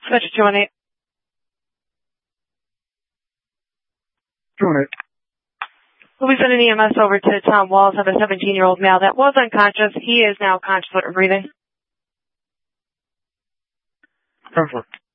Switch 218. 218. We'll be sending EMS over to Tom Walls of a 17-year-old male that was unconscious. He is now conscious and breathing. 10-4.